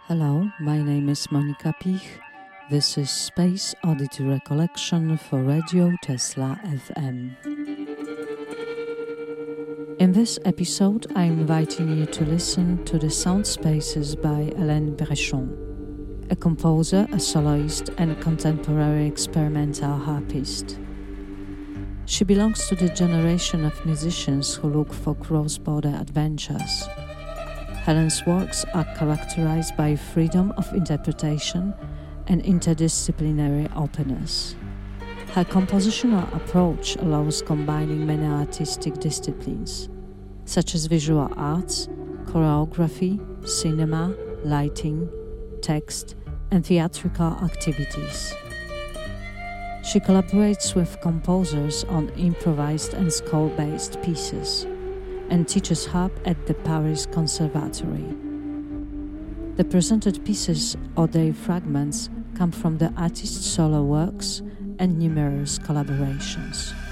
Hello, my name is Monika Pich. This is Space Oddity Recollection for Radio Tesla FM. In this episode, I am inviting you to listen to the Sound Spaces by Hélène Bréchon, a composer, a soloist, and contemporary experimental harpist. She belongs to the generation of musicians who look for cross-border adventures. Hélène's works are characterized by freedom of interpretation and interdisciplinary openness. Her compositional approach allows combining many artistic disciplines, such as visual arts, choreography, cinema, lighting, text, and theatrical activities. She collaborates with composers on improvised and score-based pieces, and teaches harp at the Paris Conservatory. The presented pieces or their fragments come from the artist's solo works and numerous collaborations.